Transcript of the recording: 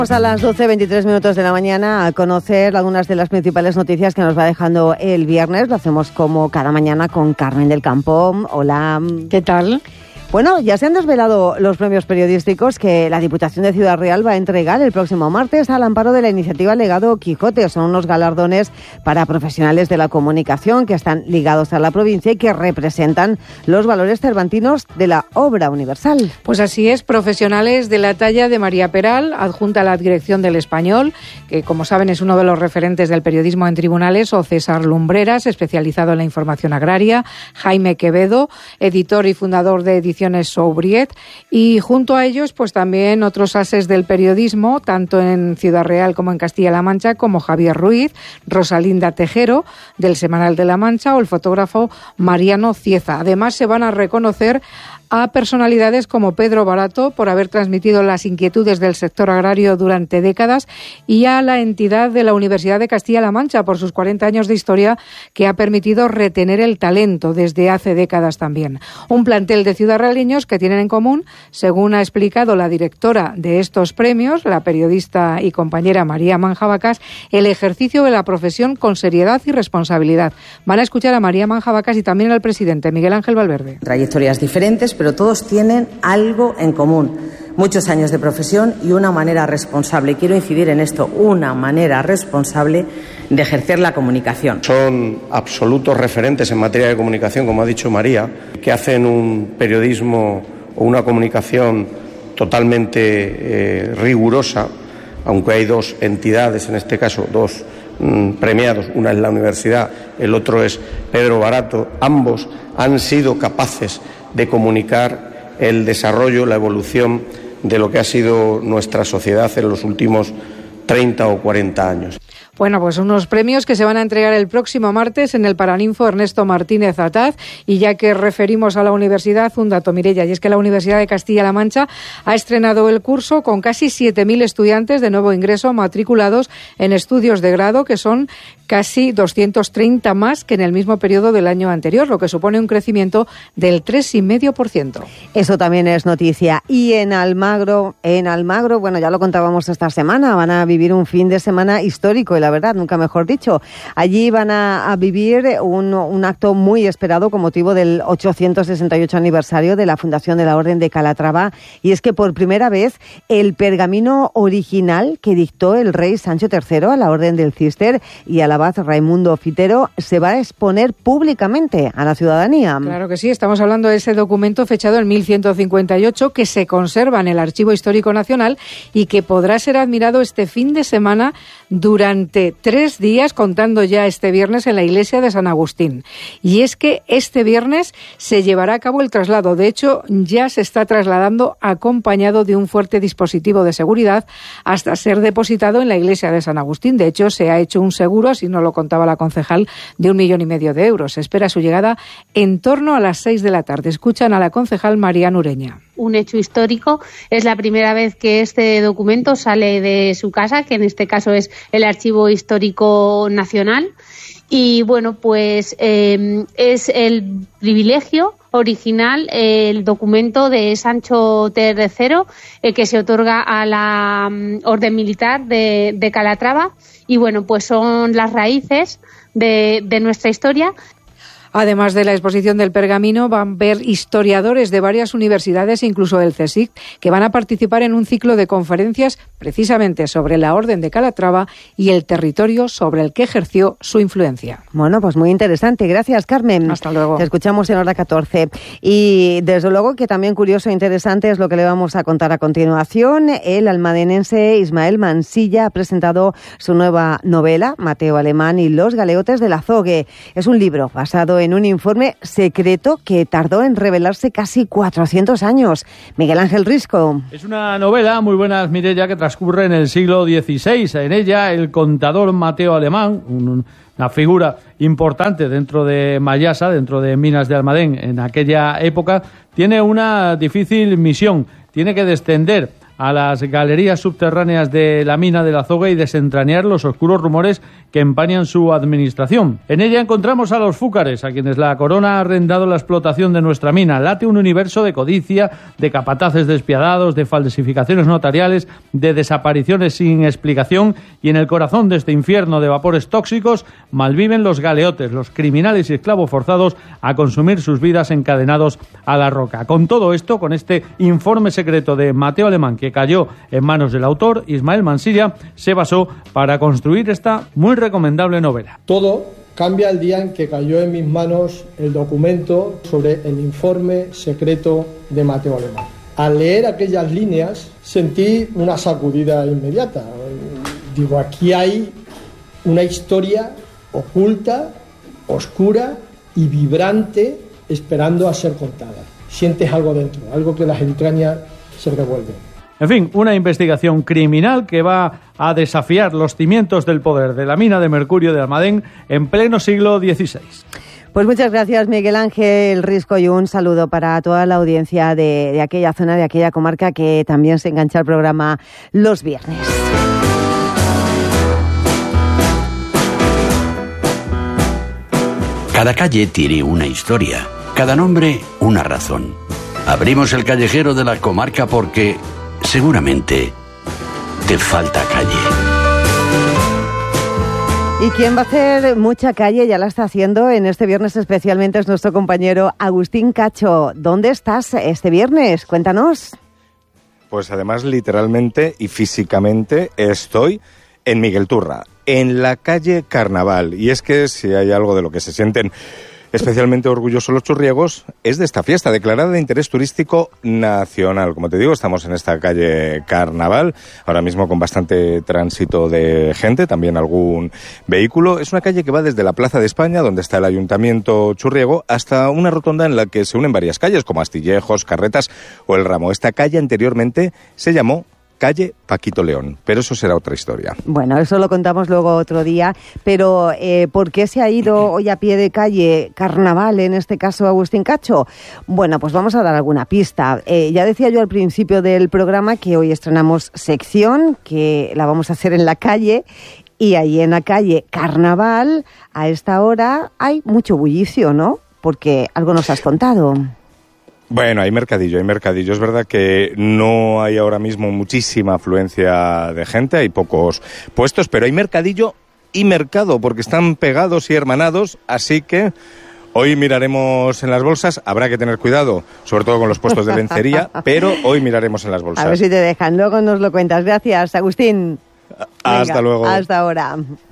Vamos a las 12:23 de la mañana a conocer algunas de las principales noticias que nos va dejando el viernes. Lo hacemos como cada mañana con Carmen del Campo. Hola. ¿Qué tal? Bueno, ya se han desvelado los premios periodísticos que la Diputación de Ciudad Real va a entregar el próximo martes al amparo de la iniciativa Legado Quijote. Son unos galardones para profesionales de la comunicación que están ligados a la provincia y que representan los valores cervantinos de la obra universal. Pues así es, profesionales de la talla de María Peral, adjunta a la dirección del Español, que como saben es uno de los referentes del periodismo en tribunales, o César Lumbreras, especializado en la información agraria, Jaime Quevedo, editor y fundador de Ediciones Soubriet, y junto a ellos pues también otros ases del periodismo, tanto en Ciudad Real como en Castilla-La Mancha, como Javier Ruiz, Rosalinda Tejero, del Semanal de la Mancha, o el fotógrafo Mariano Cieza. Además se van a reconocer a personalidades como Pedro Barato por haber transmitido las inquietudes del sector agrario durante décadas, y a la entidad de la Universidad de Castilla-La Mancha por sus 40 años de historia, que ha permitido retener el talento desde hace décadas también. Un plantel de ciudadrealeños que tienen en común, según ha explicado la directora de estos premios, la periodista y compañera María Manjabacas, el ejercicio de la profesión con seriedad y responsabilidad. Van a escuchar a María Manjabacas y también al presidente Miguel Ángel Valverde. Trayectorias diferentes, pero todos tienen algo en común: muchos años de profesión y una manera responsable, quiero incidir en esto, una manera responsable de ejercer la comunicación. Son absolutos referentes en materia de comunicación, como ha dicho María, que hacen un periodismo o una comunicación totalmente rigurosa, aunque hay dos entidades, en este caso dos premiados, una es la universidad, el otro es Pedro Barato. Ambos han sido capaces de comunicar el desarrollo, la evolución de lo que ha sido nuestra sociedad en los últimos 30 o 40 años. Bueno, pues unos premios que se van a entregar el próximo martes en el Paraninfo Ernesto Martínez Ataz. Y ya que referimos a la universidad, un dato, Mireia, y es que la Universidad de Castilla-La Mancha ha estrenado el curso con casi 7.000 estudiantes de nuevo ingreso matriculados en estudios de grado, que son casi 230 más que en el mismo periodo del año anterior, lo que supone un crecimiento del 3,5%. Eso también es noticia. Y en Almagro, bueno, ya lo contábamos esta semana, van a vivir un fin de semana histórico, y la verdad, nunca mejor dicho. Allí van a vivir un acto muy esperado con motivo del 868 aniversario de la fundación de la Orden de Calatrava, y es que por primera vez el pergamino original que dictó el rey Sancho III a la Orden del Císter y al abad Raimundo Fitero se va a exponer públicamente a la ciudadanía. Claro que sí, estamos hablando de ese documento fechado en 1158 que se conserva en el Archivo Histórico Nacional y que podrá ser admirado este fin de semana durante 3 días, contando ya este viernes en la iglesia de San Agustín. Y es que este viernes se llevará a cabo el traslado. De hecho, ya se está trasladando acompañado de un fuerte dispositivo de seguridad hasta ser depositado en la iglesia de San Agustín. De hecho, se ha hecho un seguro, así nos lo contaba la concejal, de 1,5 millones de euros. Se espera su llegada en torno a las 6 de la tarde. Escuchan a la concejal María Nureña. Un hecho histórico, es la primera vez que este documento sale de su casa, que en este caso es el Archivo Histórico Nacional, y bueno, pues es el privilegio original, el documento de Sancho III que se otorga a la Orden Militar de Calatrava, y bueno, pues son las raíces de nuestra historia. Además de la exposición del pergamino, van a ver historiadores de varias universidades, incluso del CSIC, que van a participar en un ciclo de conferencias precisamente sobre la Orden de Calatrava y el territorio sobre el que ejerció su influencia. Bueno, pues muy interesante. Gracias, Carmen. Hasta luego. Te escuchamos en hora 14. Y desde luego que también curioso e interesante es lo que le vamos a contar a continuación. El almadenense Ismael Mansilla ha presentado su nueva novela, Mateo Alemán y los galeotes del Azogue. Es un libro basado en un informe secreto que tardó en revelarse casi 400 años. Miguel Ángel Risco. Es una novela, muy buenas, Mireia, que transcurre en el siglo XVI. En ella, el contador Mateo Alemán, una figura importante dentro de Mayasa, dentro de Minas de Almadén en aquella época, tiene una difícil misión. Tiene que descender a las galerías subterráneas de la mina del Azogue y desentrañar los oscuros rumores que empañan su administración. En ella encontramos a los fúcares, a quienes la corona ha arrendado la explotación de nuestra mina. Late un universo de codicia, de capataces despiadados, de falsificaciones notariales, de desapariciones sin explicación, y en el corazón de este infierno de vapores tóxicos malviven los galeotes, los criminales y esclavos forzados a consumir sus vidas encadenados a la roca. Con todo esto, con este informe secreto de Mateo Alemán que cayó en manos del autor, Ismael Mansilla se basó para construir esta muy recomendable novela. Todo cambia el día en que cayó en mis manos el documento sobre el informe secreto de Mateo Alemán. Al leer aquellas líneas sentí una sacudida inmediata. Digo, aquí hay una historia oculta, oscura y vibrante esperando a ser contada. Sientes algo dentro, algo que las entrañas se revuelven. En fin, una investigación criminal que va a desafiar los cimientos del poder de la mina de mercurio de Almadén en pleno siglo XVI. Pues muchas gracias, Miguel Ángel Risco, y un saludo para toda la audiencia de aquella zona, de aquella comarca que también se engancha al programa los viernes. Cada calle tiene una historia, cada nombre una razón. Abrimos el callejero de la comarca porque seguramente te falta calle. Y quien va a hacer mucha calle, ya la está haciendo en este viernes especialmente, es nuestro compañero Agustín Cacho. ¿Dónde estás este viernes? Cuéntanos. Pues además literalmente y físicamente estoy en Miguelturra, en la calle Carnaval. Y es que si hay algo de lo que se sienten especialmente orgullosos los churriegos es de esta fiesta declarada de interés turístico nacional. Como te digo, estamos en esta calle Carnaval, ahora mismo con bastante tránsito de gente, también algún vehículo. Es una calle que va desde la Plaza de España, donde está el Ayuntamiento churriego, hasta una rotonda en la que se unen varias calles, como Astillejos, Carretas o El Ramo. Esta calle anteriormente se llamó calle Paquito León, pero eso será otra historia. Bueno, eso lo contamos luego otro día, pero ¿por qué se ha ido hoy a pie de calle Carnaval, en este caso Agustín Cacho? Bueno, pues vamos a dar alguna pista. Ya decía yo al principio del programa que hoy estrenamos sección, que la vamos a hacer en la calle, y ahí en la calle Carnaval, a esta hora, hay mucho bullicio, ¿no? Porque algo nos has contado. Bueno, hay mercadillo. Es verdad que no hay ahora mismo muchísima afluencia de gente, hay pocos puestos, pero hay mercadillo y mercado, porque están pegados y hermanados, así que hoy miraremos en las bolsas. Habrá que tener cuidado, sobre todo con los puestos de lencería, pero hoy miraremos en las bolsas. A ver si te dejan, luego nos lo cuentas. Gracias, Agustín. Hasta luego. Hasta ahora.